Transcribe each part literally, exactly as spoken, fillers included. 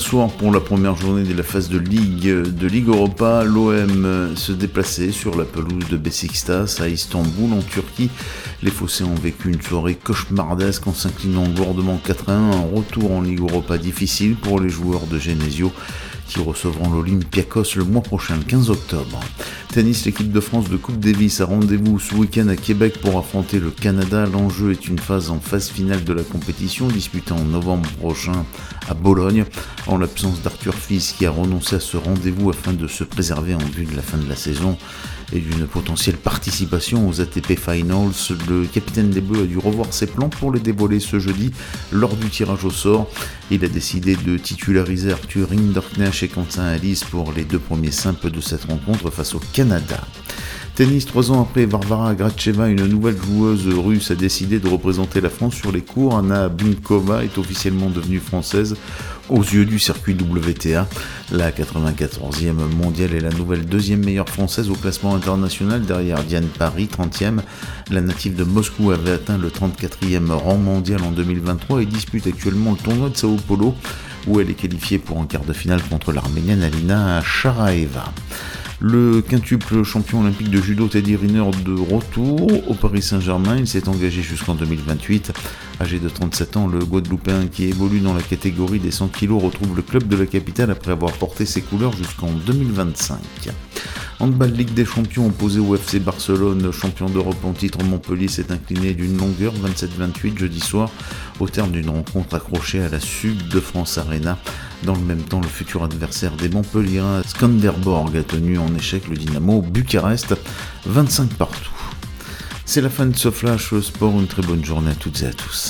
soir, pour la première journée de la phase de Ligue de Ligue Europa, l'O M se déplaçait sur la pelouse de Beşiktaş à Istanbul en Turquie. Les Phocéens ont vécu une soirée cauchemardesque en s'inclinant lourdement quatre à un. Un retour en Ligue Europa difficile pour les joueurs de Genesio qui recevront l'Olympiakos le mois prochain, le quinze octobre. Tennis, l'équipe de France de Coupe Davis a rendez-vous ce week-end à Québec pour affronter le Canada. L'enjeu est une phase en phase finale de la compétition disputée en novembre prochain à Bologne. En l'absence d'Arthur Fils qui a renoncé à ce rendez-vous afin de se préserver en vue de la fin de la saison et d'une potentielle participation aux A T P Finals, le capitaine des Bleus a dû revoir ses plans pour les dévoiler ce jeudi lors du tirage au sort. Il a décidé de titulariser Arthur Rinderknecht et Quentin Halys pour les deux premiers simples de cette rencontre face au Canada. Tennis, trois ans après Varvara Gracheva, une nouvelle joueuse russe a décidé de représenter la France sur les cours. Anna Blinkova est officiellement devenue française aux yeux du circuit W T A. La quatre-vingt-quatorzième mondiale est la nouvelle deuxième meilleure française au classement international derrière Diane Paris, trentième. La native de Moscou avait atteint le trente-quatrième rang mondial en deux mille vingt-trois et dispute actuellement le tournoi de Sao Paulo où elle est qualifiée pour un quart de finale contre l'Arménienne Alina Sharaeva. Le quintuple champion olympique de judo Teddy Riner de retour au Paris Saint-Germain. Il s'est engagé jusqu'en deux mille vingt-huit. Âgé de trente-sept ans, le Guadeloupéen qui évolue dans la catégorie des cent kilos retrouve le club de la capitale après avoir porté ses couleurs jusqu'en deux mille vingt-cinq. Handball Ligue des Champions opposé au F C Barcelone, champion d'Europe en titre, Montpellier s'est incliné d'une longueur vingt-sept vingt-huit jeudi soir au terme d'une rencontre accrochée à la Sud de France Arena. Dans le même temps, le futur adversaire des Montpelliérains, Skanderborg, a tenu en échec le Dynamo Bucarest, vingt-cinq partout. C'est la fin de ce Flash Sport, une très bonne journée à toutes et à tous.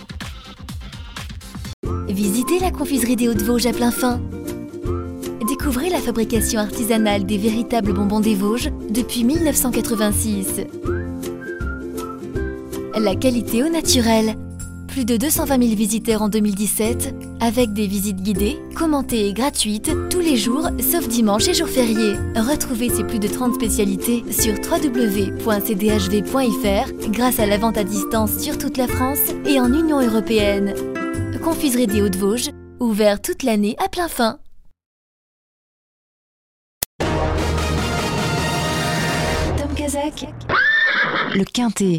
Visitez la confiserie des Hauts-de-Vosges à plein fin. Découvrez la fabrication artisanale des véritables bonbons des Vosges depuis mille neuf cent quatre-vingt-six. La qualité au naturel. Plus de deux cent vingt mille visiteurs en deux mille dix-sept, avec des visites guidées, commentées et gratuites, tous les jours, sauf dimanche et jours fériés. Retrouvez ces plus de trente spécialités sur w w w point c d h v point f r grâce à la vente à distance sur toute la France et en Union européenne. Confiserie des Hauts-de-Vosges, ouvert toute l'année à plein fin. Tom Kazak, le Quintet.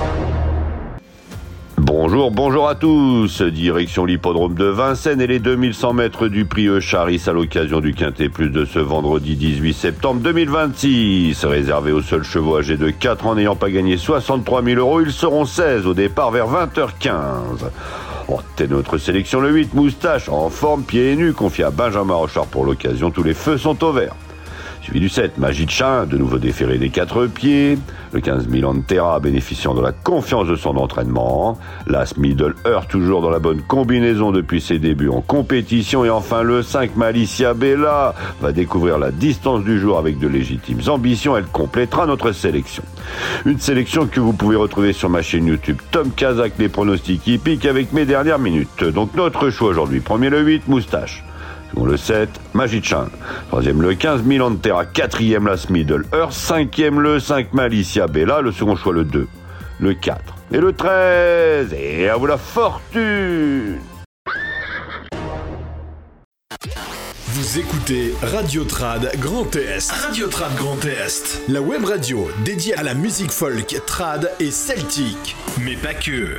Bonjour, bonjour à tous. Direction l'hippodrome de Vincennes et les deux mille cent mètres du prix Eucharis à l'occasion du Quintet Plus de ce vendredi dix-huit septembre deux mille vingt-six. Réservé aux seuls chevaux âgés de quatre ans n'ayant pas gagné soixante-trois mille euros, ils seront seize au départ vers vingt heures quinze. En tête de notre sélection, le huit Moustache, en forme, pieds et nus, confié à Benjamin Rochard pour l'occasion. Tous les feux sont au vert. Suivi du sept, Magichin, de nouveau déféré des quatre pieds. Le quinze, Milan Terra, bénéficiant de la confiance de son entraînement. L'As Middle Earth, toujours dans la bonne combinaison depuis ses débuts en compétition. Et enfin, le cinq, Malicia Bella, va découvrir la distance du jour avec de légitimes ambitions. Elle complétera notre sélection. Une sélection que vous pouvez retrouver sur ma chaîne YouTube Tom Kazak, les pronostics hippiques avec mes dernières minutes. Donc notre choix aujourd'hui, premier le huit, Moustache. Second le sept, Magichin. Troisième le quinze, Milan Terra. Quatrième, Las Middle Earth. Cinquième le cinq, Malicia Bella. Le second choix le deux, le quatre et le treize. Et à vous la fortune. Vous écoutez Radio Trad Grand Est. Radio Trad Grand Est. La web radio dédiée à la musique folk, trad et celtique. Mais pas que.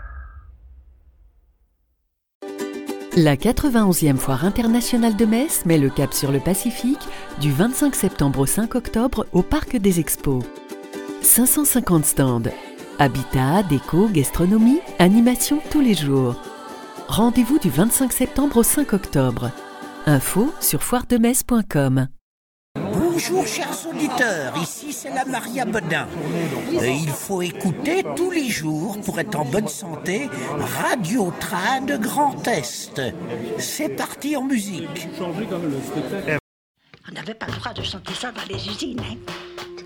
La quatre-vingt-onzième Foire internationale de Metz met le cap sur le Pacifique du vingt-cinq septembre au cinq octobre au Parc des Expos. cinq cent cinquante stands. Habitat, déco, gastronomie, animation tous les jours. Rendez-vous du vingt-cinq septembre au cinq octobre. Info sur foire de metz point com. Bonjour chers auditeurs, ici c'est la Maria Bedin. Et il faut écouter tous les jours pour être en bonne santé Radio Trad Grand Est. C'est parti en musique. On n'avait pas le droit de chanter ça dans les usines, hein.